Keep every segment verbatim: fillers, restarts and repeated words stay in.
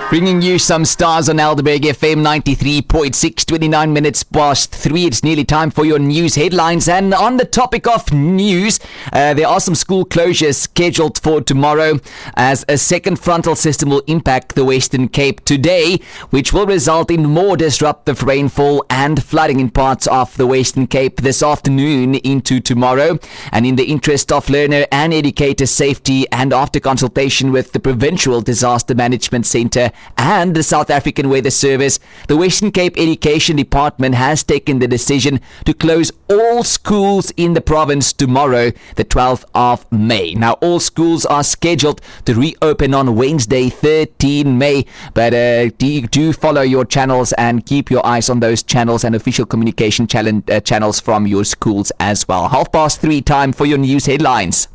Bringing you some stars on Helderberg F M ninety-three point six, twenty-nine minutes past three. It's nearly time for your news headlines. And on the topic of news, uh, there are some school closures scheduled for tomorrow as a second frontal system will impact the Western Cape today, which will result in more disruptive rainfall and flooding in parts of the Western Cape this afternoon into tomorrow. And in the interest of learner and educator safety, and after consultation with the Provincial Disaster Management Centre and the South African Weather Service, the Western Cape Education Department has taken the decision to close all schools in the province tomorrow, the twelfth of May. Now, all schools are scheduled to reopen on Wednesday, thirteenth of May, but uh, do, do follow your channels and keep your eyes on those channels and official communication channel, uh, channels from your schools as well. Half past three, time for your news headlines.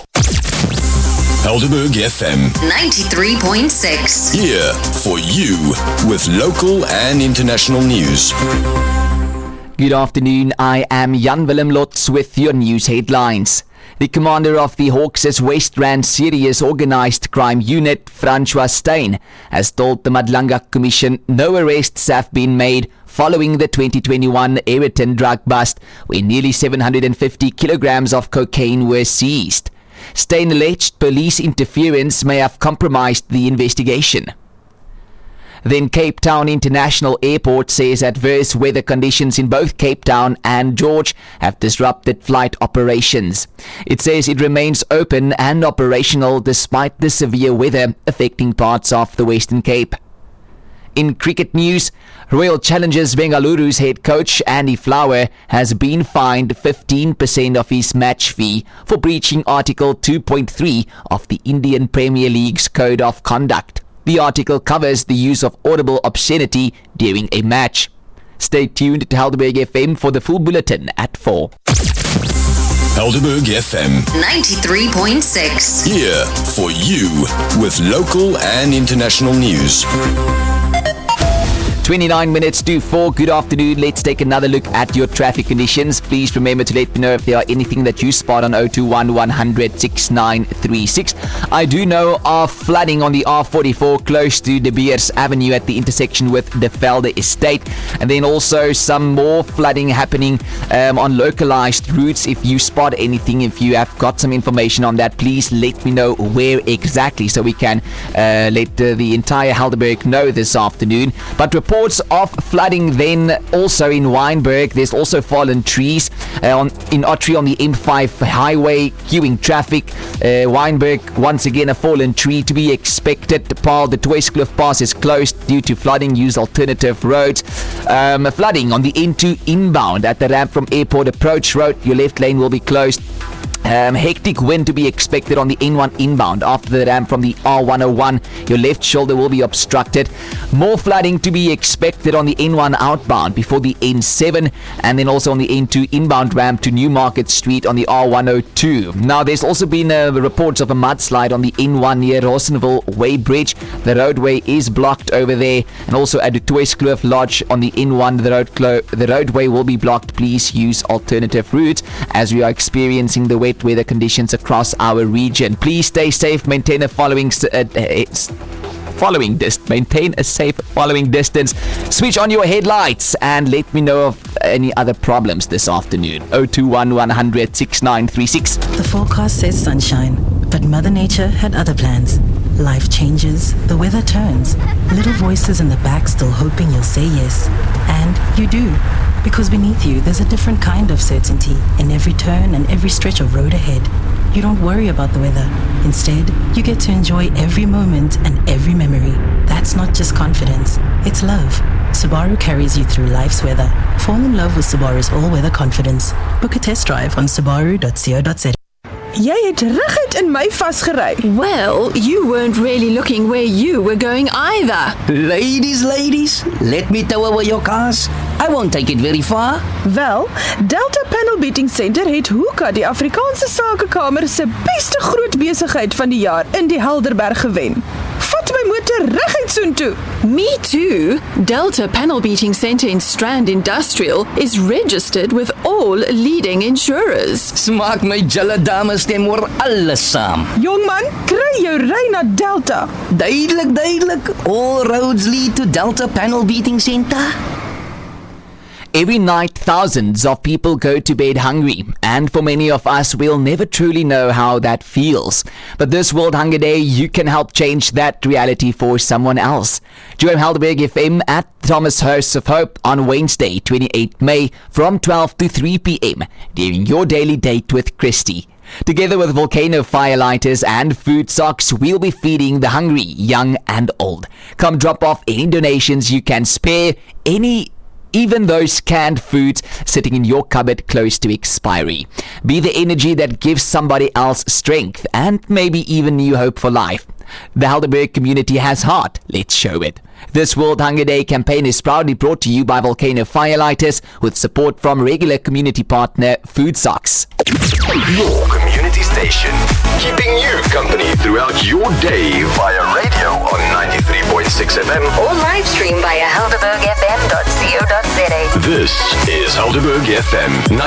Helderberg F M ninety-three point six. Here for you with local and international news. Good afternoon, I am Jan Willem Lotz with your news headlines. The commander of the Hawks' West Rand Serious Organised Crime Unit, Francois Steyn, has told the Madlanga Commission no arrests have been made following the twenty twenty-one Ayrton drug bust, where nearly seven hundred fifty kilograms of cocaine were seized. Steyn alleged police interference may have compromised the investigation. Then Cape Town International Airport says adverse weather conditions in both Cape Town and George have disrupted flight operations. It says it remains open and operational despite the severe weather affecting parts of the Western Cape. In cricket news, Royal Challengers Bengaluru's head coach Andy Flower has been fined fifteen percent of his match fee for breaching Article two point three of the Indian Premier League's Code of Conduct. The article covers the use of audible obscenity during a match. Stay tuned to Helderberg F M for the full bulletin at four. Helderberg F M ninety-three point six. Here for you with local and international news. twenty-nine minutes to four. Good afternoon. Let's take another look at your traffic conditions. Please remember to let me know if there are anything that you spot on zero two one, one hundred, sixty-nine thirty-six. I do know of flooding on the R forty-four close to De Beers Avenue at the intersection with De Velde Estate. And then also some more flooding happening um, on localized routes. If you spot anything, if you have got some information on that, please let me know where exactly so we can uh, let uh, the entire Helderberg know this afternoon. But report Reports of flooding then also in Wynberg. There's also fallen trees uh, on, in Ottery on the M five highway, queuing traffic. Uh, Wynberg, once again, a fallen tree to be expected. Paul, the Tweeskloof Pass is closed due to flooding. Use alternative roads. Um, flooding on the N two inbound at the ramp from Airport Approach Road. Your left lane will be closed. Um, hectic wind to be expected on the N one inbound after the ramp from the R one oh one. Your left shoulder will be obstructed. More flooding to be expected on the N one outbound before the N seven, and then also on the N two inbound ramp to Newmarket Street on the R one oh two. Now, there's also been uh, reports of a mudslide on the N one near Rossonville Way Bridge. The roadway is blocked over there, and also at the Tweeskloof Lodge on the N one, the road clo- the roadway will be blocked. Please use alternative routes as we are experiencing the wet weather conditions across our region. Please stay safe, maintain a following uh, uh, following dis- maintain a safe following distance. Switch on your headlights and let me know of any other problems this afternoon. zero two one, one hundred, sixty-nine thirty-six. The forecast says sunshine, but Mother Nature had other plans. Life changes, the weather turns. Little voices in the back still hoping you'll say yes. And you do. Because beneath you, there's a different kind of certainty in every turn and every stretch of road ahead. You don't worry about the weather. Instead, you get to enjoy every moment and every memory. That's not just confidence, it's love. Subaru carries you through life's weather. Fall in love with Subaru's all-weather confidence. Book a test drive on subaru dot co dot za. Jy het reguit in my vasgery. Well, you weren't really looking where you were going either. Ladies, ladies, let me tow away your cars. I won't take it very far. Wel, Delta Panel Beating Center het Hoeka, die Afrikaanse Sakekamer se beste groot besigheid van die jaar in die Helderberg gewen. Vat my motor reguit soontoe. Me too. Delta Panel Beating Centre in Strand Industrial is registered with all leading insurers. Smaak my julle dame stem oor alles saam. Jongman, kry jou ry na Delta. Duidelik, duidelik. All roads lead to Delta Panel Beating Centre. Every night, thousands of people go to bed hungry, and for many of us, we'll never truly know how that feels. But this World Hunger Day, you can help change that reality for someone else. Join Helderberg F M at Thomas House of Hope on Wednesday, twenty-eighth May, from twelve to three p.m. during your daily date with Christy. Together with Volcano Firelighters and Food Socks, we'll be feeding the hungry, young and old. Come drop off any donations you can spare, any even those canned foods sitting in your cupboard close to expiry. Be the energy that gives somebody else strength and maybe even new hope for life. The Helderberg community has heart. Let's show it. This World Hunger Day campaign is proudly brought to you by Volcano Firelighters with support from regular community partner Food Socks. Your community station, keeping you company throughout your day via radio on ninety-three point six F M Or live stream via helderberg f m dot co dot za. This is Helderberg F M.